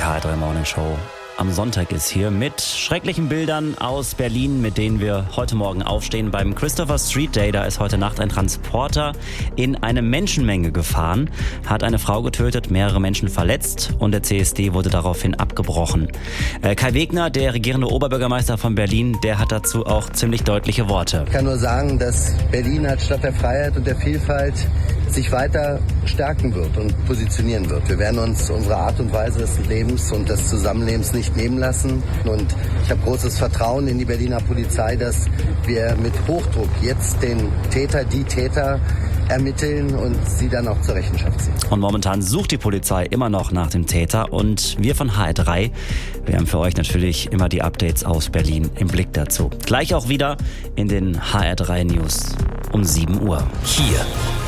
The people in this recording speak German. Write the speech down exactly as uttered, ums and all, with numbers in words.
H R drei Morning Show am Sonntag ist hier mit schrecklichen Bildern aus Berlin, mit denen wir heute Morgen aufstehen. Beim Christopher Street Day, da ist heute Nacht ein Transporter in eine Menschenmenge gefahren, hat eine Frau getötet, mehrere Menschen verletzt und der C S D wurde daraufhin abgebrochen. Äh, Kai Wegner, der regierende Oberbürgermeister von Berlin, der hat dazu auch ziemlich deutliche Worte. Ich kann nur sagen, dass Berlin als Stadt der Freiheit und der Vielfalt sich weiter stärken wird und positionieren wird. Wir werden uns unsere Art und Weise des Lebens und des Zusammenlebens nicht nehmen lassen. Und ich habe großes Vertrauen in die Berliner Polizei, dass wir mit Hochdruck jetzt den Täter, die Täter ermitteln und sie dann auch zur Rechenschaft ziehen. Und momentan sucht die Polizei immer noch nach dem Täter und wir von H R drei, wir haben für euch natürlich immer die Updates aus Berlin im Blick dazu. Gleich auch wieder in den H R drei News um sieben Uhr. Hier